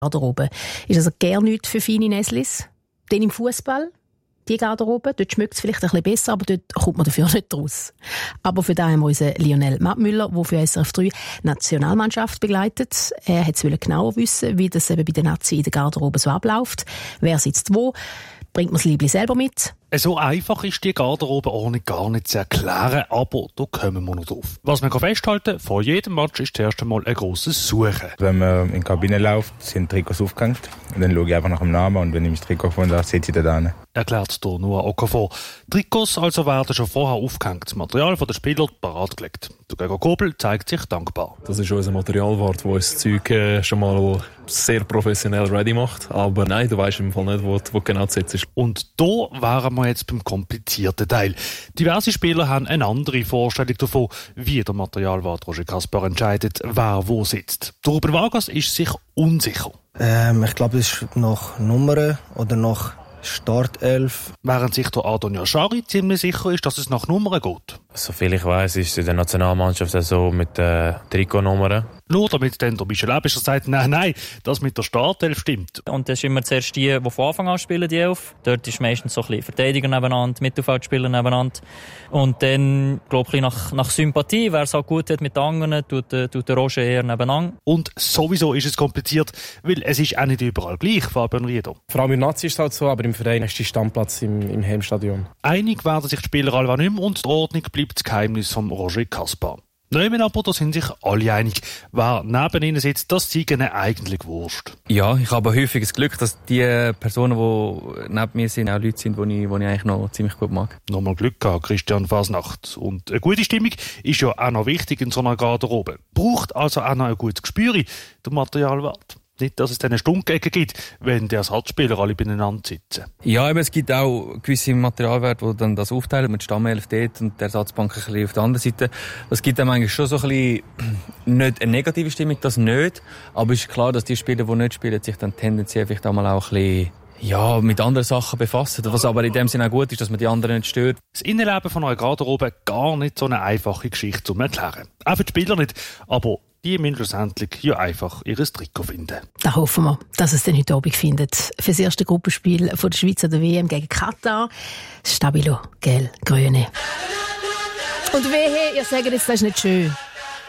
Garderobe ist also gar nichts für feine Näslis. Dann im Fußball, die Garderobe, dort schmeckt es vielleicht ein bisschen besser, aber dort kommt man dafür nicht raus. Aber für da haben wir unseren Lionel Mattmüller, der für SRF 3 Nationalmannschaft begleitet. Er wollte genauer wissen, wie das eben bei den Nazis in der Garderobe so abläuft. Wer sitzt wo? Bringt man das Liebling selber mit? So einfach ist die Garderobenordnung gar nicht zu erklären, aber da kommen wir noch drauf. Was man festhalten kann, vor jedem Match ist zuerst einmal ein grosses Suchen. Wenn man in die Kabine läuft, sind Trikots aufgehängt. Und dann schaue ich einfach nach dem Namen und wenn ich das Trikot gefunden habe, setze ich da hin. Erklärt hier nur Okafor. Trikots also werden schon vorher aufgehängt, das Material der Spieler parat gelegt. Der Gregor Kobel zeigt sich dankbar. Das ist unser Materialwart, der uns das Zeug schon mal sehr professionell ready macht. Aber nein, du weisst im Fall nicht, wo genau zu setzen ist. Und da wären wir jetzt beim komplizierten Teil. Diverse Spieler haben eine andere Vorstellung davon, wie der Materialwart Roger Kaspar entscheidet, wer wo sitzt. Der Ruben Vargas ist sich unsicher. Ich glaube, es ist nach Nummern oder nach Startelf. Während sich der Adon Yashari ziemlich sicher ist, dass es nach Nummern geht. Soviel ich weiss, ist es in der Nationalmannschaft so mit Trikotnummern. Nur damit dann der Michel Ebischer sagt, nein, das mit der Startelf stimmt. Und das ist immer zuerst die von Anfang an spielen, die Elf. Dort ist meistens so ein bisschen Verteidiger nebeneinander, Mittelfeldspieler nebeneinander. Und dann, glaube ich, nach Sympathie, wer es auch gut hat mit den anderen, tut der Roger eher nebeneinander. Und sowieso ist es kompliziert, weil es ist auch nicht überall gleich, Fabian Rieder. Vor allem im Nazi ist es halt so, aber im Verein ist der Standplatz im Heimstadion. Einig werden sich die Spieler alle nicht mehr und die Ordnung bleibt das Geheimnis von Roger Kaspar. Nehmen aber, da sind sich alle einig. Wer neben ihnen sitzt, das sei ihnen eigentlich wurscht. Ja, ich habe häufig das Glück, dass die Personen, die neben mir sind, auch Leute sind, die ich eigentlich noch ziemlich gut mag. Nochmal Glück gehabt, Christian Fasnacht. Und eine gute Stimmung ist ja auch noch wichtig in so einer Garderobe. Braucht also auch noch ein gutes Gespür, der Materialwart. Nicht, dass es dann eine Stunkecken gibt, wenn die Ersatzspieler alle beieinander sitzen. Ja, aber es gibt auch gewisse Materialwerte, die dann das aufteilen, mit Stammelf dort und der Ersatzbank ein bisschen auf der anderen Seite. Das gibt einem eigentlich schon so ein bisschen, nicht eine negative Stimmung, das nicht. Aber es ist klar, dass die Spieler, die nicht spielen, sich dann tendenziell vielleicht einmal auch ein bisschen mit anderen Sachen befassen. Was aber in dem Sinne auch gut ist, dass man die anderen nicht stört. Das Innenleben von einer Garderobe gar nicht so eine einfache Geschichte zu erklären. Auch für die Spieler nicht, aber die müssen schlussendlich ja einfach ihr Trikot finden. Da hoffen wir, dass es den heute Abend findet. Für das erste Gruppenspiel von der Schweiz an der WM gegen Katar. Stabilo, gel, grüne. Und wehe, ihr sagt jetzt, das ist nicht schön.